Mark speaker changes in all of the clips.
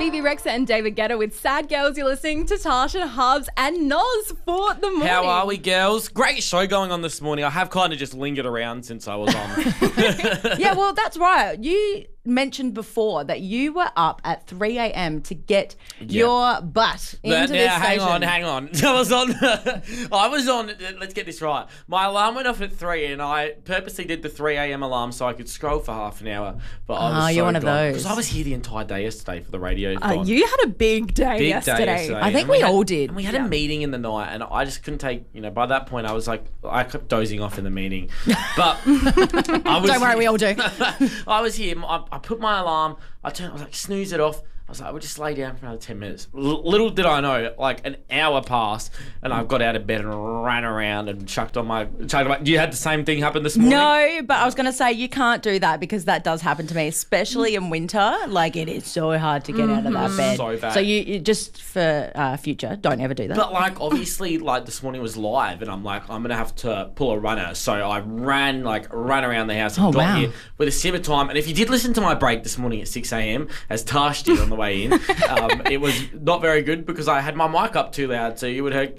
Speaker 1: Phoebe Rexha and David Guetta with Sad Girls. You're listening to Tash and Hubs and Noz for the morning.
Speaker 2: How are we, girls? Great show going on this morning. I have kind of just lingered around since I was on.
Speaker 3: Yeah, well, that's right. You mentioned before that you were up at 3 a.m. to get your butt into this station.
Speaker 2: Hang on. I was on, let's get this right. My alarm went off at 3 and I purposely did the 3 a.m. alarm so I could scroll for half an hour. But I was
Speaker 3: you're one of those.
Speaker 2: Because I was here the entire day yesterday for the radio.
Speaker 1: You had a big day yesterday.
Speaker 3: I think we all did.
Speaker 2: And we had a meeting in the night and I just couldn't take, by that point I was like, I kept dozing off in the meeting. But I was
Speaker 3: Don't worry, we all do.
Speaker 2: I was here. I put my alarm. I was like, snooze it off. I was like, I would just lay down for another 10 minutes. Little did I know, like an hour passed and I got out of bed and ran around and chucked on my... You had the same thing happen this morning?
Speaker 3: No, but I was going to say you can't do that because that does happen to me, especially in winter. Like, it is so hard to get out of that bed.
Speaker 2: So bad.
Speaker 3: So you just for future, don't ever do that.
Speaker 2: But like, obviously, like this morning was live and I'm like, I'm going to have to pull a runner. So I ran around the house and got here with a sip of time. And if you did listen to my break this morning at 6 a.m, as Tash did on the way in, it was not very good because I had my mic up too loud, so you would have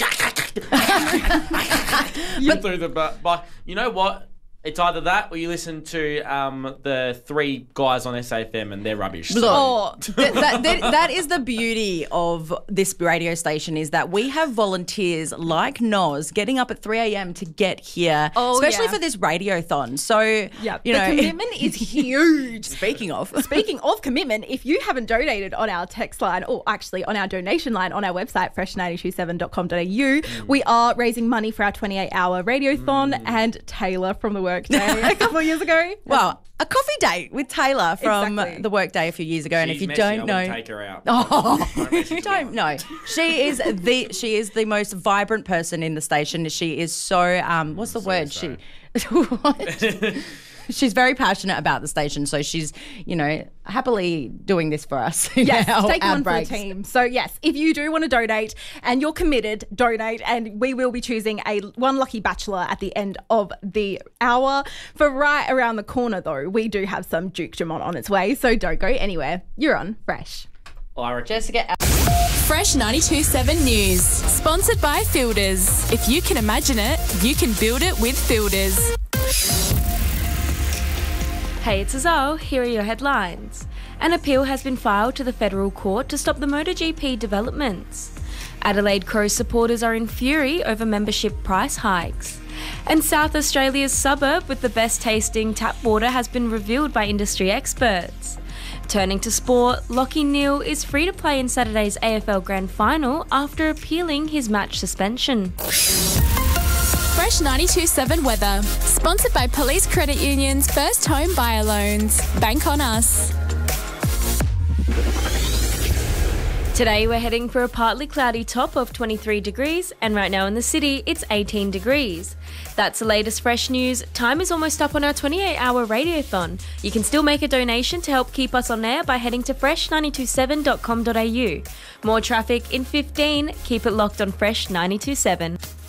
Speaker 2: heard through the but you know what? It's either that or you listen to the three guys on SAFM and they're rubbish. So.
Speaker 3: That is the beauty of this radio station is that we have volunteers like Noz getting up at 3 a.m. to get here, especially for this radiothon. So,
Speaker 1: the commitment is huge.
Speaker 3: Speaking of
Speaker 1: commitment, if you haven't donated on our text line or actually on our donation line on our website, fresh927.com.au, we are raising money for our 28-hour radiothon and Taylor from the Workday a couple of years ago.
Speaker 3: Well, a coffee date with Taylor from the Workday a few years ago. And if you don't know,
Speaker 2: I wouldn't take her out.
Speaker 3: You don't know. She is the most vibrant person in the station. She is so what's the word?
Speaker 2: Sorry.
Speaker 3: She's very passionate about the station, so she's, happily doing this for us.
Speaker 1: Yes, take one for the team. So yes, if you do want to donate and you're committed, donate, and we will be choosing one lucky bachelor at the end of the hour. For right around the corner, though, we do have some Duke Dumont on its way, so don't go anywhere. You're on Fresh.
Speaker 3: Jessica.
Speaker 4: Fresh 92.7 News. Sponsored by Fielders. If you can imagine it, you can build it with Fielders.
Speaker 5: Hey, it's Azal. Here are your headlines. An appeal has been filed to the federal court to stop the MotoGP developments. Adelaide Crows supporters are in fury over membership price hikes. And South Australia's suburb with the best tasting tap water has been revealed by industry experts. Turning to sport, Lachie Neale is free to play in Saturday's AFL Grand Final after appealing his match suspension.
Speaker 4: Fresh 92.7 weather. Sponsored by Police Credit Union's First Home Buyer Loans. Bank on us.
Speaker 5: Today we're heading for a partly cloudy top of 23 degrees and right now in the city it's 18 degrees. That's the latest Fresh news. Time is almost up on our 28-hour radiothon. You can still make a donation to help keep us on air by heading to fresh927.com.au. More traffic in 15. Keep it locked on Fresh 92.7.